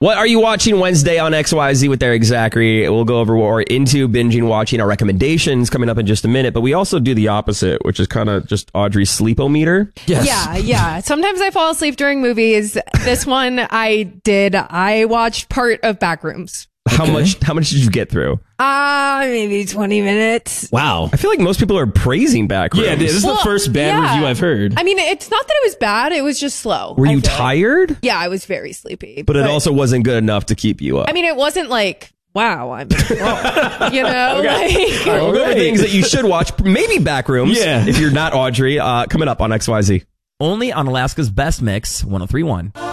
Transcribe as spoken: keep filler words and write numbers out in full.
What are you watching Wednesday on X Y Z with Eric Zachary? We'll go over what we're into, binging, watching, our recommendations coming up in just a minute. But we also do the opposite, which is kind of just Audrey's sleepometer. Yes. Yeah, yeah. Sometimes I fall asleep during movies. This one I did. I watched part of Backrooms. How Okay. much? How much did you get through? Uh, maybe twenty minutes. Wow. I feel like most people are praising Backrooms. Yeah, this is Well, the first bad yeah. review I've heard. I mean, it's not that it was bad. It was just slow. Were I you feel like. tired? Yeah, I was very sleepy. But it also wasn't good enough to keep you up. I mean, it wasn't like, wow, I'm, whoa, you know, like. We'll go over things that you should watch. Maybe Backrooms. Yeah. If you're not Audrey. Uh, coming up on X Y Z. Only on Alaska's Best Mix, one oh three point one.